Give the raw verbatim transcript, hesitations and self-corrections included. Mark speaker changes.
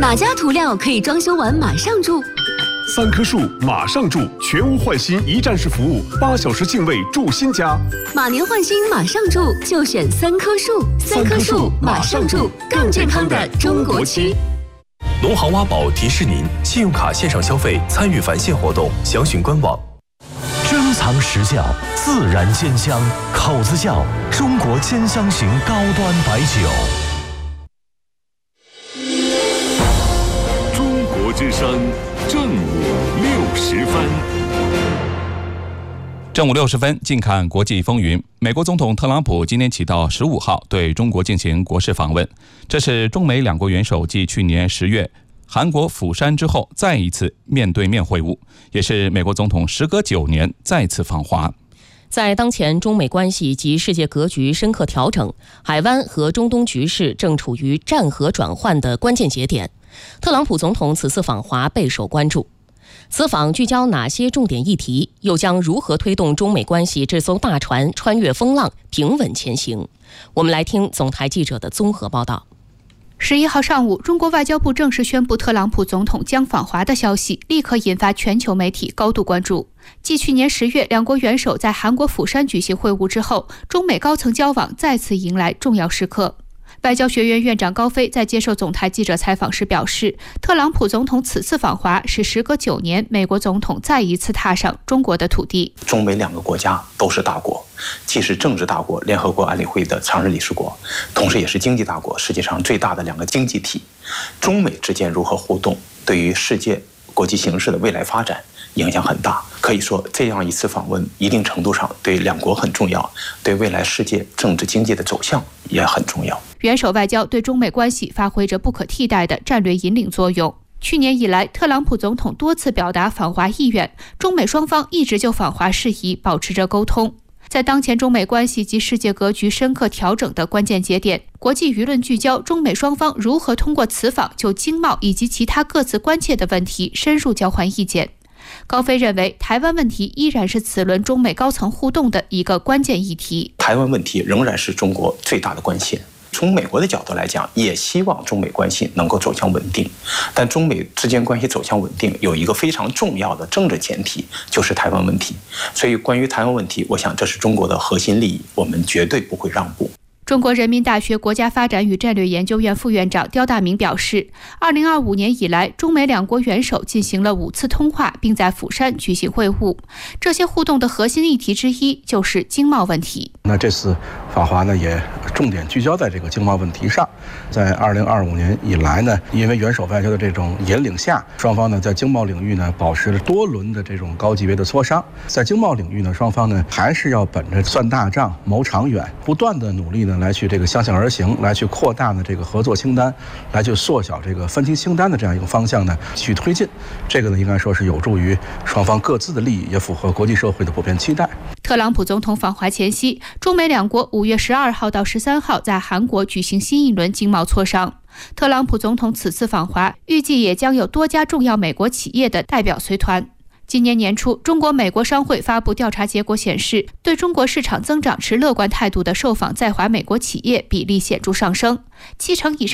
Speaker 1: 哪家涂料可以装修完马上住？
Speaker 2: 三棵树马上住，全屋换新一站式服务，八小时净位住新家。
Speaker 1: 马年换新马上住，就选三棵树。三棵树马上住，更健康的中国区。
Speaker 3: 农行挖宝提示您：信用卡线上消费参与返现活动，详询官网。
Speaker 4: 珍藏实窖，自然鲜香，口子窖，中国兼香型高端白酒。
Speaker 5: 中国之声，正午六时分。
Speaker 6: 正午六十分，近看国际风云。美国总统特朗普今天起到十五号对中国进行国事访问，这是中美两国元首继去年十月韩国釜山之后再一次面对面会晤，也是美国总统时隔九年再次访华。
Speaker 7: 在当前中美关系及世界格局深刻调整，海湾和中东局势正处于战和转换的关键节点，特朗普总统此次访华备受关注。此访聚焦哪些重点议题，又将如何推动中美关系这艘大船穿越风浪，平稳前行？我们来听总台记者的综合报道。
Speaker 8: 十一号上午，中国外交部正式宣布特朗普总统将访华的消息，立刻引发全球媒体高度关注。继去年十月两国元首在韩国釜山举行会晤之后，中美高层交往再次迎来重要时刻。外交学院院长高飞在接受总台记者采访时表示，特朗普总统此次访华是时隔九年美国总统再一次踏上中国的土地。
Speaker 9: 中美两个国家都是大国，既是政治大国，联合国安理会的常任理事国，同时也是经济大国，世界上最大的两个经济体。中美之间如何互动，对于世界国际形势的未来发展影响很大。可以说，这样一次访问一定程度上对两国很重要，对未来世界政治经济的走向也很重要。
Speaker 8: 元首外交对中美关系发挥着不可替代的战略引领作用。去年以来，特朗普总统多次表达访华意愿，中美双方一直就访华事宜保持着沟通。在当前中美关系及世界格局深刻调整的关键节点，国际舆论聚焦中美双方如何通过此访就经贸以及其他各自关切的问题深入交换意见。高飞认为，台湾问题依然是此轮中美高层互动的一个关键议题。
Speaker 9: 台湾问题仍然是中国最大的关切。从美国的角度来讲，也希望中美关系能够走向稳定，但中美之间关系走向稳定有一个非常重要的政治前提，就是台湾问题。所以关于台湾问题，我想这是中国的核心利益，我们绝对不会让步。
Speaker 8: 中国人民大学国家发展与战略研究院副院长刁大明表示，二零二五年以来，中美两国元首进行了五次通话，并在釜山举行会晤。这些互动的核心议题之一就是经贸问题。
Speaker 10: 那这次访华呢，也重点聚焦在这个经贸问题上。在二零二五年以来呢，因为元首外交的这种引领下，双方呢在经贸领域呢保持了多轮的这种高级别的磋商。在经贸领域呢，双方呢还是要本着算大账、谋长远，不断的努力呢。来去这个相向而行，来去扩大呢这个合作清单，来去缩小这个分歧清单的这样一个方向呢去推进，这个呢应该说是有助于双方各自的利益，也符合国际社会的普遍期待。
Speaker 8: 特朗普总统访华前夕，中美两国五月十二号到十三号在韩国举行新一轮经贸磋商。特朗普总统此次访华，预计也将有多家重要美国企业的代表随团。今年年初，中国美国商会发布调查结果显示，对中国市场增长持乐观态度的受访在华美国企业比例显著上升，七成以上